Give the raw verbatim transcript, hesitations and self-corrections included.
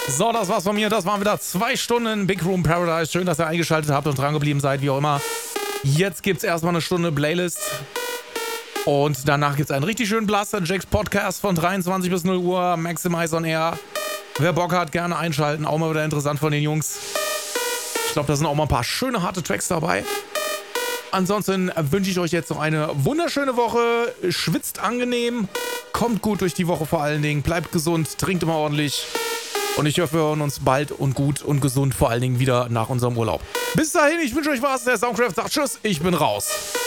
So, das war's von mir. Das waren wieder zwei Stunden Big Room Paradise. Schön, dass ihr eingeschaltet habt und dran geblieben seid, wie auch immer. Jetzt gibt's erstmal eine Stunde Playlist. Und danach gibt's einen richtig schönen Blaster Jacks Podcast von dreiundzwanzig bis null Uhr. Maximize on Air. Wer Bock hat, gerne einschalten. Auch mal wieder interessant von den Jungs. Ich glaube, da sind auch mal ein paar schöne, harte Tracks dabei. Ansonsten wünsche ich euch jetzt noch eine wunderschöne Woche. Schwitzt angenehm. Kommt gut durch die Woche vor allen Dingen. Bleibt gesund. Trinkt immer ordentlich. Und ich hoffe, wir hören uns bald und gut und gesund vor allen Dingen wieder nach unserem Urlaub. Bis dahin, ich wünsche euch was. Der Soundcraft sagt Tschüss. Ich bin raus.